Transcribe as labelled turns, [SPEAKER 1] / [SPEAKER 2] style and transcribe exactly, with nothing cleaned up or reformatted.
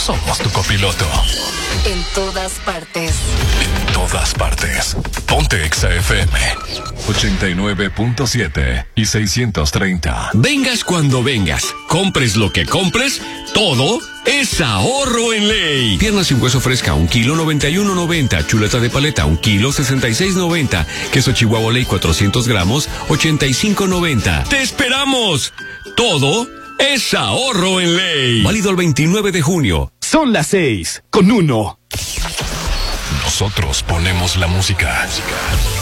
[SPEAKER 1] somos tu copiloto.
[SPEAKER 2] En todas partes.
[SPEAKER 1] En todas partes. Ponte Exa F M ochenta y nueve punto siete y seiscientos treinta.
[SPEAKER 3] Vengas cuando vengas, compres lo que compres, todo es ahorro en Ley. Pierna sin hueso fresca, un kilo noventa y uno noventa. Chuleta de paleta, un kilo sesenta y seis noventa. Queso Chihuahua Ley cuatrocientos gramos, ochenta y cinco noventa. ¡Te esperamos! Todo es ahorro en Ley. Válido el veintinueve de junio.
[SPEAKER 4] Son las seis, con uno.
[SPEAKER 1] Nosotros ponemos la música.